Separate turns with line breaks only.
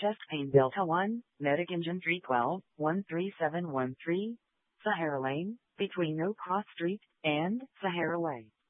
Chest Pain Delta 1, Medic Engine 312, 13713, Sahara Lane, between No Cross Street and Sahara Way.